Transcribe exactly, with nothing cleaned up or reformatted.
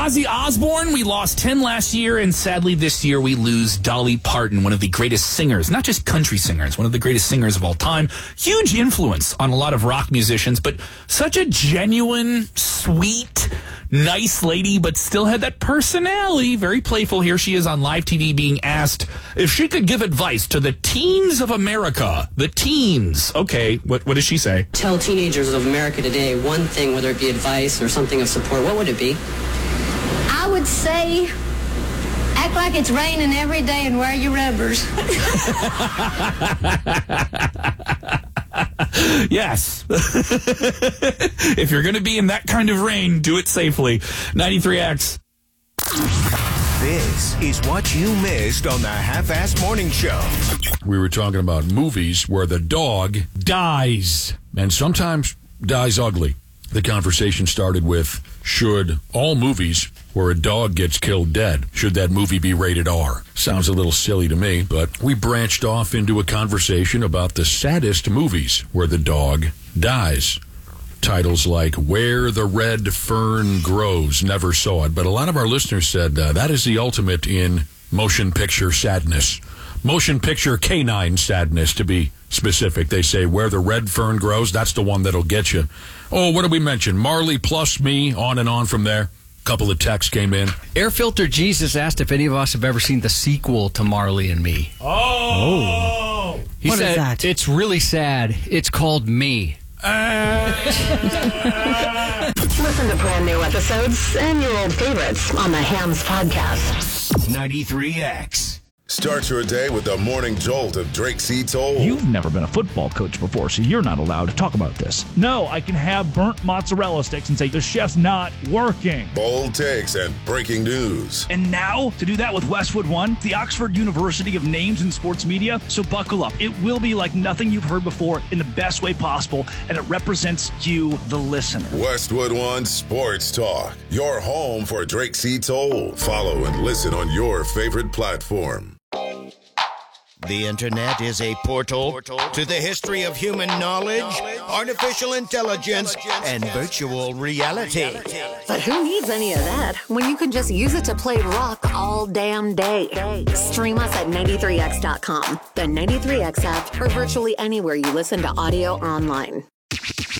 Ozzy Osbourne. We lost him last year, and sadly this year we lose Dolly Parton, one of the greatest singers, not just country singers, one of the greatest singers of all time. Huge influence on a lot of rock musicians, but such a genuine, sweet, nice lady, but still had that personality. Very playful. Here she is on live T V being asked if she could give advice to the teens of America. The teens. Okay, what, what does she say? Tell teenagers of America today one thing, whether it be advice or something of support. What would it be? I would say act like it's raining every day and wear your rubbers. Yes. If you're going to be in that kind of rain, do it safely. ninety-three X. This is what you missed on the Half-Assed Morning Show. We were talking about movies where the dog dies, and sometimes dies ugly. The conversation started with, should all movies where a dog gets killed dead, should that movie be rated R? Sounds a little silly to me, but we branched off into a conversation about the saddest movies where the dog dies. Titles like Where the Red Fern Grows, never saw it, but a lot of our listeners said uh, that is the ultimate in motion picture sadness. Motion picture canine sadness, to be specific. They say Where the Red Fern Grows, that's the one that'll get you. Oh, what did we mention? Marley plus me, on and on from there. A couple of texts came in. Air Filter Jesus asked if any of us have ever seen the sequel to Marley and Me. Oh! oh. He what said, is that? It's really sad. It's called Me. Uh... Listen to brand new episodes and your old favorites on the Hams Podcast. ninety-three X. Start your day with the morning jolt of Drake C. Toll. You've never been a football coach before, so you're not allowed to talk about this. No, I can have burnt mozzarella sticks and say the chef's not working. Bold takes and breaking news. And now, to do that with Westwood One, the Oxford University of Names in Sports Media. So buckle up. It will be like nothing you've heard before in the best way possible, and it represents you, the listener. Westwood One Sports Talk, your home for Drake C. Toll. Follow and listen on your favorite platform. The internet is a portal to the history of human knowledge, artificial intelligence, and virtual reality. But who needs any of that when you can just use it to play rock all damn day? Stream us at ninety-three X dot com, the ninety-three X app, or virtually anywhere you listen to audio online.